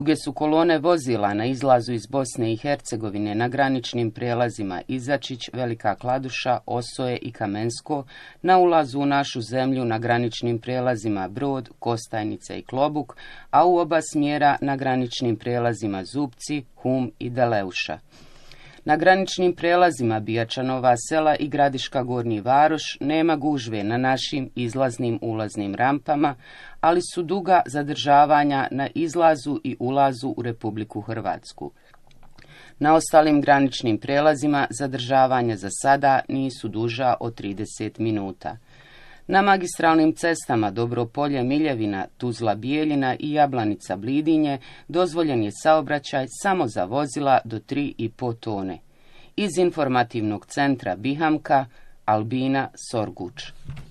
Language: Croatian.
Duge su kolone vozila na izlazu iz Bosne i Hercegovine na graničnim prijelazima Izačić, Velika Kladuša, Osoje i Kamensko, na ulazu u našu zemlju na graničnim prijelazima Brod, Kostajnica i Klobuk, a u oba smjera na graničnim prijelazima Zupci, Hum i Deleuša. Na graničnim prijelazima Bijačanova sela i Gradiška Gornji Varoš nema gužve na našim izlaznim ulaznim rampama, ali su duga zadržavanja na izlazu i ulazu u Republiku Hrvatsku. Na ostalim graničnim prijelazima zadržavanja za sada nisu duža od 30 minuta. Na magistralnim cestama Dobropolje, Miljevina, Tuzla, Bijeljina i Jablanica, Blidinje dozvoljen je saobraćaj samo za vozila do 3,5 tone. Iz informativnog centra Bihamka, Albina Sorguč.